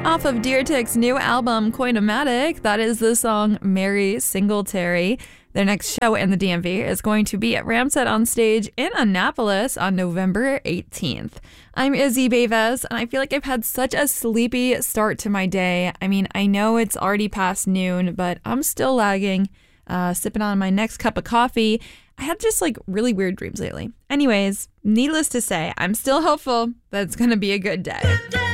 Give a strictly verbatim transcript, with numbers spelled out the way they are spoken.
Off of Deer Tick's new album, Coinomatic, that is the song Mary Singletary. Their next show in the D M V is going to be at Ramset on Stage in Annapolis on November eighteenth. I'm Izzy Beves, and I feel like I've had such a sleepy start to my day. I mean, I know it's already past noon, but I'm still lagging, uh, sipping on my next cup of coffee. I had just like really weird dreams lately. Anyways, needless to say, I'm still hopeful that it's going to be a good day.